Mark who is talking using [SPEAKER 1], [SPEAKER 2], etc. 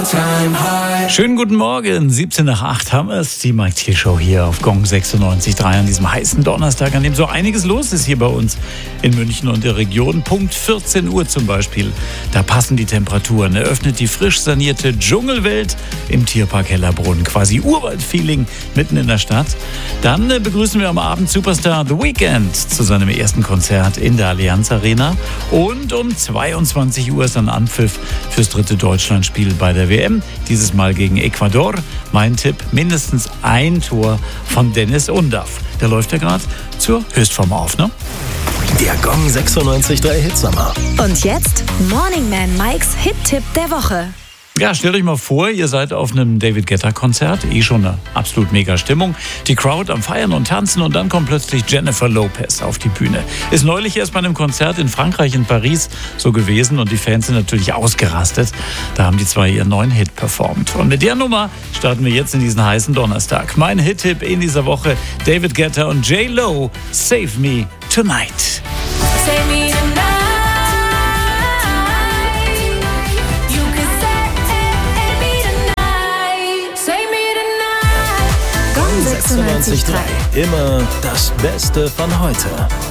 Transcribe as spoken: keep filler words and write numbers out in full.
[SPEAKER 1] Schönen guten Morgen, siebzehn nach acht haben wir es, die Mike Thiel Show hier auf Gong sechsundneunzig Komma drei an diesem heißen Donnerstag, an dem so einiges los ist hier bei uns in München und der Region. Punkt vierzehn Uhr zum Beispiel, da passen die Temperaturen. Eröffnet die frisch sanierte Dschungelwelt im Tierpark Hellerbrunn, quasi Urwald-Feeling mitten in der Stadt. Dann begrüßen wir am Abend Superstar The Weeknd zu seinem ersten Konzert in der Allianz Arena. Und um zweiundzwanzig Uhr ist dann Anpfiff fürs dritte Deutschlandspiel bei der W M. Dieses Mal gegen Ecuador. Mein Tipp, mindestens ein Tor von Dennis Undaff. Der läuft ja gerade zur Höchstform auf, ne?
[SPEAKER 2] Der Gong sechsundneunzig Komma drei Hitsommer.
[SPEAKER 3] Und jetzt Morning Man Mikes Hit-Tipp der Woche.
[SPEAKER 1] Ja, stellt euch mal vor, ihr seid auf einem David Guetta-Konzert, eh schon eine absolut mega Stimmung. Die Crowd am Feiern und Tanzen und dann kommt plötzlich Jennifer Lopez auf die Bühne. Ist neulich erst bei einem Konzert in Frankreich, in Paris, so gewesen und die Fans sind natürlich ausgerastet. Da haben die zwei ihren neuen Hit performt. Und mit der Nummer starten wir jetzt in diesen heißen Donnerstag. Mein Hit-Tipp in dieser Woche, David Guetta und J-Lo, Save Me Tonight.
[SPEAKER 4] Save me tonight.
[SPEAKER 2] sechsundneunzig Komma drei. Immer das Beste von heute.